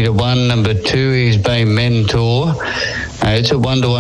1. Number 2, he's by Mentor. It's a 1-to-1